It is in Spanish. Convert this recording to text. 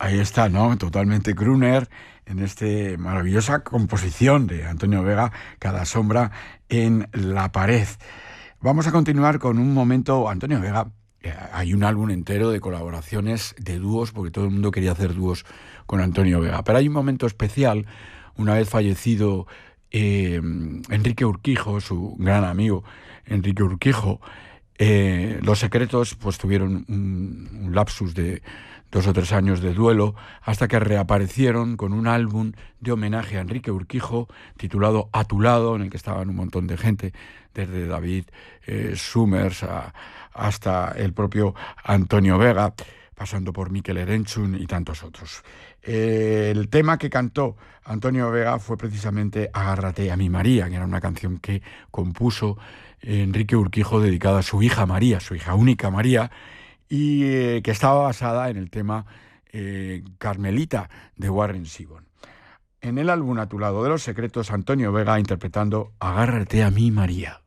Ahí está, ¿no? Totalmente crooner en esta maravillosa composición de Antonio Vega, Cada sombra en la pared. Vamos a continuar con un momento, Antonio Vega. Hay un álbum entero de colaboraciones, de dúos, porque todo el mundo quería hacer dúos con Antonio Vega. Pero hay un momento especial, una vez fallecido Enrique Urquijo, su gran amigo Enrique Urquijo. Los Secretos pues tuvieron un lapsus de 2 o 3 años de duelo hasta que reaparecieron con un álbum de homenaje a Enrique Urquijo titulado A tu lado, en el que estaban un montón de gente, desde David Summers hasta el propio Antonio Vega, pasando por Mikel Erenchun y tantos otros. El tema que cantó Antonio Vega fue precisamente Agárrate a mi María, que era una canción que compuso Enrique Urquijo dedicada a su hija María, su hija única María, y que estaba basada en el tema Carmelita de Warren Zevon. En el álbum A tu lado de los Secretos, Antonio Vega interpretando Agárrate a mi María.